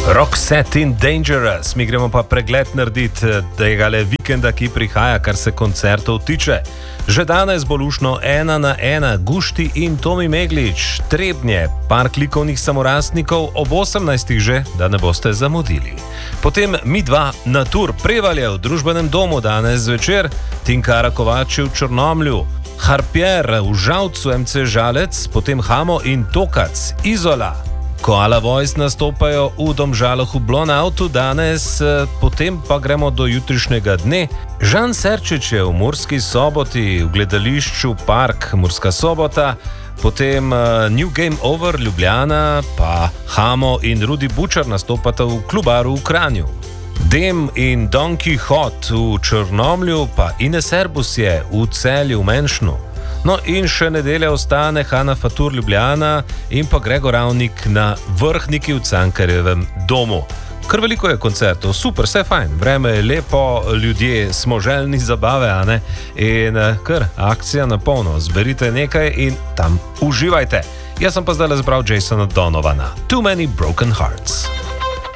Roxette in Dangerous, mi gremo pa pregled narediti tega vikenda, ki prihaja, kar se koncertov tiče. Že danes bo lušno 1:1, Gušti in Tomi Meglič, Trebnje, Park likovnih samorastnikov ob 18. že, da ne boste zamudili. Potem mi dva na tur Prevalje v družbenem domu danes zvečer, Tinkara Kovači v Črnomlju, Harpier v Žalcu MC Žalec, potem Hamo in Tokac, Izola. Koala Voice nastopajo v Domžalah v Blonautu danes, potem pa gremo do jutrišnjega dne. Žan Serčič je v Murski Soboti v gledališču Park Murska Sobota, potem New Game Over Ljubljana, pa Hamo in Rudi Bučar nastopata v Klubaru v Kranju. Dem in Don Quixote v Črnomlju, pa Ines Erbus je v Celju v Menšnu. No in še nedelja ostane Hanna Fatur Ljubljana in pa Gregor Ravnik na Vrhniki v Cankarjevem domu. Kar veliko je koncertov, super, vse fajn, vreme je lepo, ljudje smo željni zabave, a ne? In kar akcija na polno, zberite nekaj in tam uživajte. Jaz sem pa zdaj zbral Jasona Donovana, Too Many Broken Hearts.